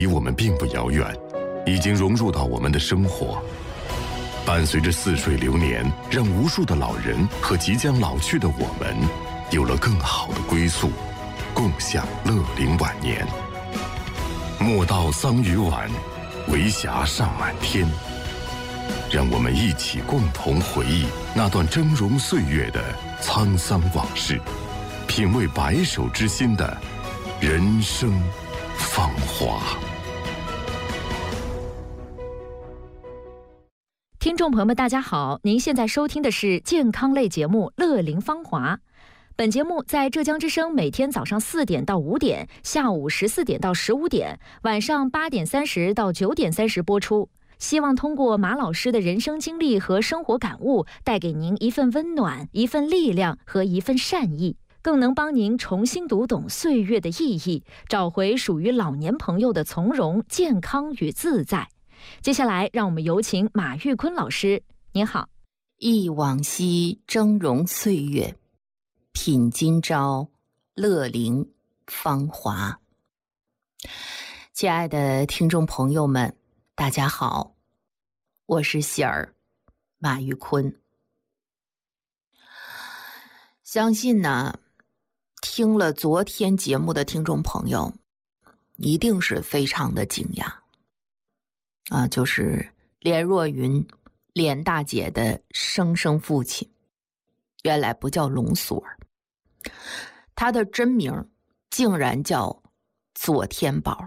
离我们并不遥远，已经融入到我们的生活。伴随着似水流年，让无数的老人和即将老去的我们有了更好的归宿，共享乐龄晚年。莫道桑榆晚，为霞尚满天。让我们一起共同回忆那段峥嵘岁月的沧桑往事，品味白首之心的人生芳华。 听众朋友们大家好，您现在收听的是健康类节目《乐龄芳华》。本节目在浙江之声每天早上4点到5点，下午14点到15点，晚上8点30到9点30播出。希望通过马老师的人生经历和生活感悟，带给您一份温暖、一份力量和一份善意，更能帮您重新读懂岁月的意义，找回属于老年朋友的从容、健康与自在。接下来让我们有请马玉坤老师。您好。 忆往昔峥嵘岁月，品今朝乐龄芳华。亲爱的听众朋友们，大家好，我是喜儿马玉坤。相信呢，听了昨天节目的听众朋友一定是非常的惊讶就是连若云连大姐的生身父亲原来不叫龙锁儿，他的真名竟然叫左天宝。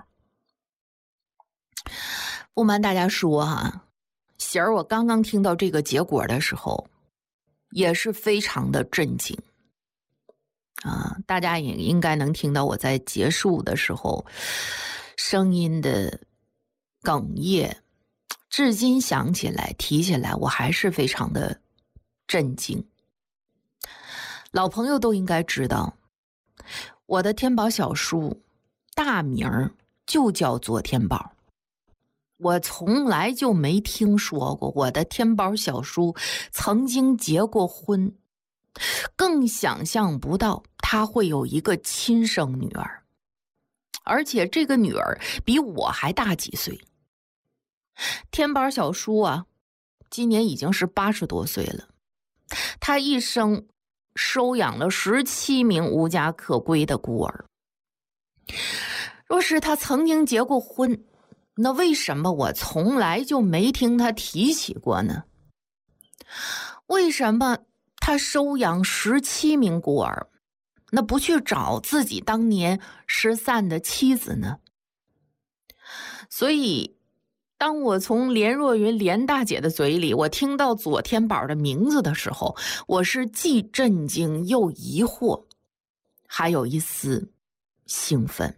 不瞒大家说喜儿我刚刚听到这个结果的时候也是非常的震惊大家也应该能听到我在结束的时候声音的哽咽，至今想起来提起来我还是非常的震惊。老朋友都应该知道，我的天宝小叔大名就叫左天宝。我从来就没听说过我的天宝小叔曾经结过婚，更想象不到他会有一个亲生女儿，而且这个女儿比我还大几岁。天宝小叔今年已经是80多岁了，他一生收养了17名无家可归的孤儿。若是他曾经结过婚，那为什么我从来就没听他提起过呢？为什么他收养17名孤儿，那不去找自己当年失散的妻子呢？所以当我从连若云连大姐的嘴里我听到左天宝的名字的时候，我是既震惊又疑惑，还有一丝兴奋。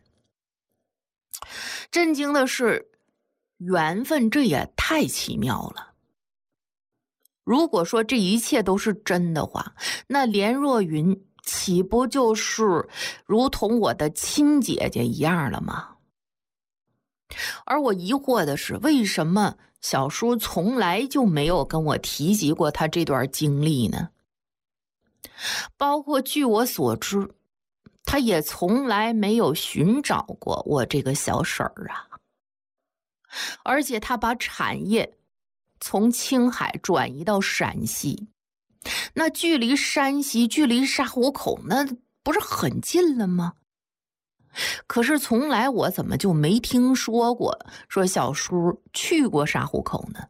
震惊的是缘分，这也太奇妙了。如果说这一切都是真的话，那连若云岂不就是如同我的亲姐姐一样了吗？而我疑惑的是，为什么小叔从来就没有跟我提及过他这段经历呢？包括据我所知，他也从来没有寻找过我这个小婶儿而且他把产业从青海转移到陕西，那距离山西距离沙湖口那不是很近了吗？可是从来我怎么就没听说过说小叔去过沙湖口呢？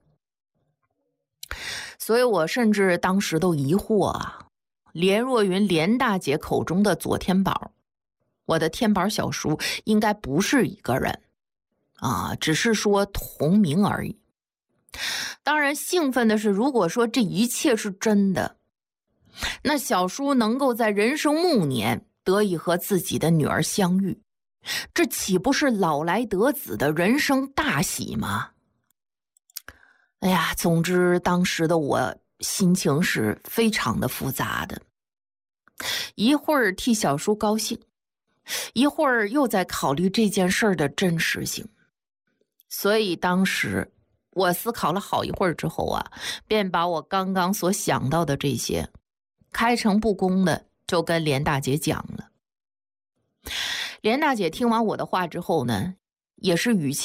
所以我甚至当时都疑惑连若云连大姐口中的左天宝，我的天宝小叔应该不是一个人只是说同名而已。当然兴奋的是，如果说这一切是真的，那小叔能够在人生暮年得以和自己的女儿相遇，这岂不是老来得子的人生大喜吗？哎呀，总之当时的我心情是非常的复杂的，一会儿替小叔高兴，一会儿又在考虑这件事的真实性。所以当时我思考了好一会儿之后便把我刚刚所想到的这些开诚布公的就跟连大姐讲了。连大姐听完我的话之后呢， 也是语气